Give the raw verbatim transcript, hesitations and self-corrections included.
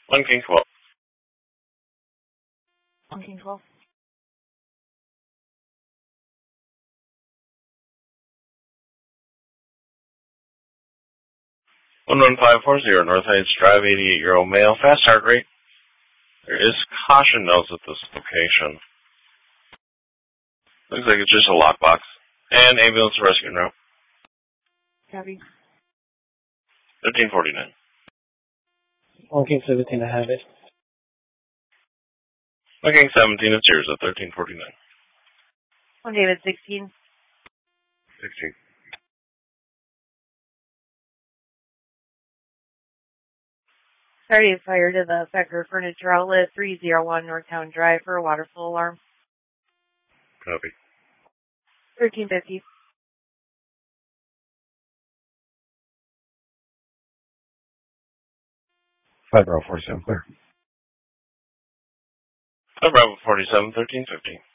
one King twelve. one King twelve. one one five four zero North Heights Drive, eighty-eight-year-old male, fast heart rate. There is caution notes at this location. Looks like it's just a lockbox. And ambulance rescue route. Copy. thirteen forty-nine. one King seventeen, I have it. one King seventeen, it's yours at thirteen forty-nine. one David sixteen. sixteen. Started fire to the Becker Furniture Outlet, three oh one Northtown Drive for a water flow alarm. Copy. thirteen fifty. five Bravo forty-seven, clear. five Bravo forty-seven, thirteen fifty.